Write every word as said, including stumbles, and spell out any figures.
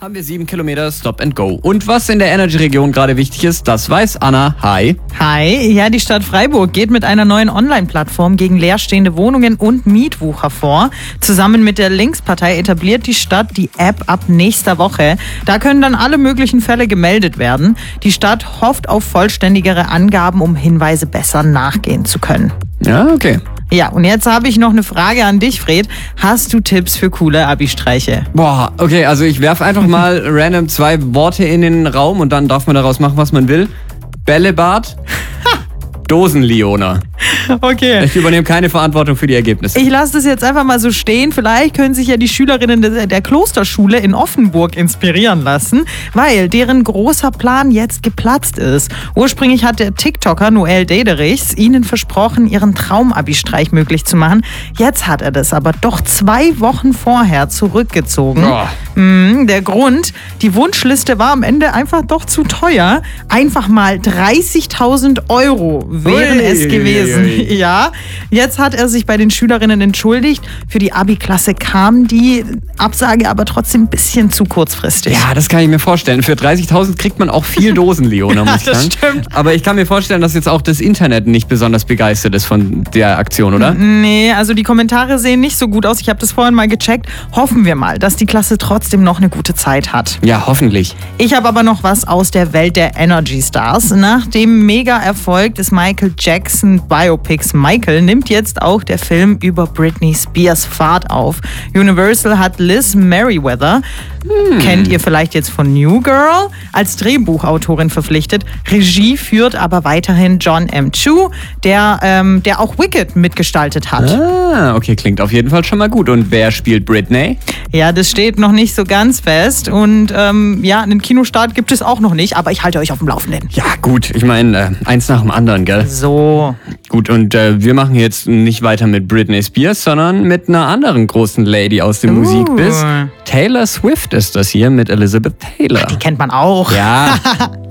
Haben wir sieben Kilometer Stop and Go. Und was in der Energy-Region gerade wichtig ist, das weiß Anna. Hi. Hi. Ja, die Stadt Freiburg geht mit einer neuen Online-Plattform gegen leerstehende Wohnungen und Mietwucher vor. Zusammen mit der Linkspartei etabliert die Stadt die App ab nächster Woche. Da können dann alle möglichen Fälle gemeldet werden. Die Stadt hofft auf vollständigere Angaben, um Hinweise besser nachgehen zu können. Ja, okay. Ja, und jetzt habe ich noch eine Frage an dich, Fred. Hast du Tipps für coole Abi-Streiche? Boah, okay, also ich werfe einfach mal random zwei Worte in den Raum und dann darf man daraus machen, was man will. Bällebad, Dosenleoner. Okay. Ich übernehme keine Verantwortung für die Ergebnisse. Ich lasse das jetzt einfach mal so stehen. Vielleicht können sich ja die Schülerinnen der, der Klosterschule in Offenburg inspirieren lassen, weil deren großer Plan jetzt geplatzt ist. Ursprünglich hat der TikToker Noel Dederichs ihnen versprochen, ihren Traum-Abi-Streich möglich zu machen. Jetzt hat er das aber doch zwei Wochen vorher zurückgezogen. Oh. Mhm, der Grund, die Wunschliste war am Ende einfach doch zu teuer. Einfach mal dreißigtausend Euro wären Ui, es gewesen. ui, ui. Ja, jetzt hat er sich bei den Schülerinnen entschuldigt. Für die Abi-Klasse kam die Absage aber trotzdem ein bisschen zu kurzfristig. Ja, das kann ich mir vorstellen. Für dreißigtausend kriegt man auch viel Dosenleoner, muss ich das sagen. stimmt. Aber ich kann mir vorstellen, dass jetzt auch das Internet nicht besonders begeistert ist von der Aktion, oder? Nee, also die Kommentare sehen nicht so gut aus. Ich habe das vorhin mal gecheckt. Hoffen wir mal, dass die Klasse trotzdem noch eine gute Zeit hat. Ja, hoffentlich. Ich habe aber noch was aus der Welt der Energy Stars. Nach dem Mega-Erfolg des Michael Jackson Biopics Michael nimmt jetzt auch der Film über Britney Spears Fahrt auf. Universal hat Liz Merriweather, hm. kennt ihr vielleicht jetzt von New Girl, als Drehbuchautorin verpflichtet. Regie führt aber weiterhin John M. Chu, der, ähm, der auch Wicked mitgestaltet hat. Ah, okay, klingt auf jeden Fall schon mal gut. Und wer spielt Britney? Ja, das steht noch nicht so ganz fest und ähm, ja, einen Kinostart gibt es auch noch nicht, aber ich halte euch auf dem Laufenden. Ja, gut, ich meine, äh, eins nach dem anderen, gell? So. Gut, und äh, wir machen jetzt nicht weiter mit Britney Spears, sondern mit einer anderen großen Lady aus dem Uh. Musikbiz. Taylor Swift ist das hier mit Elizabeth Taylor. Die kennt man auch. Ja.